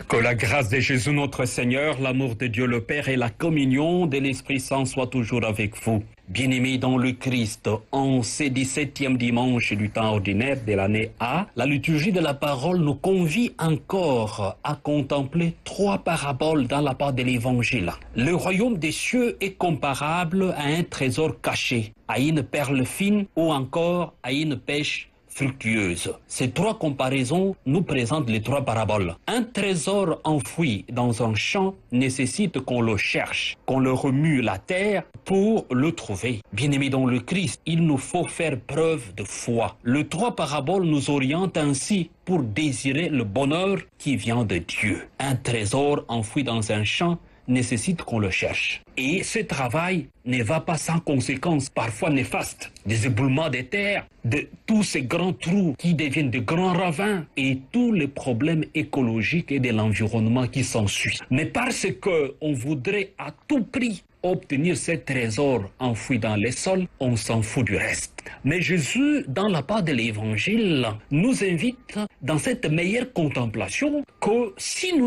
Que la grâce de Jésus notre Seigneur, l'amour de Dieu le Père et la communion de l'Esprit Saint soient toujours avec vous. Bien-aimés dans le Christ, en ce 17e dimanche du temps ordinaire de l'année A, la liturgie de la parole nous convie encore à contempler 3 paraboles dans la part de l'Évangile. Le royaume des cieux est comparable à un trésor caché, à une perle fine ou encore à une pêche fructueuse. Ces 3 comparaisons nous présentent les 3 paraboles. Un trésor enfoui dans un champ nécessite qu'on le cherche, qu'on le remue la terre pour le trouver. Bien-aimés dans le Christ, il nous faut faire preuve de foi. Les 3 paraboles nous orientent ainsi pour désirer le bonheur qui vient de Dieu. Un trésor enfoui dans un champ nécessite qu'on le cherche. Et ce travail ne va pas sans conséquences parfois néfastes. Des éboulements de terre, de tous ces grands trous qui deviennent de grands ravins et tous les problèmes écologiques et de l'environnement qui s'ensuit. Mais parce qu'on voudrait à tout prix obtenir ce trésor enfoui dans les sols, on s'en fout du reste. Mais Jésus, dans la part de l'Évangile, nous invite dans cette meilleure contemplation que si nous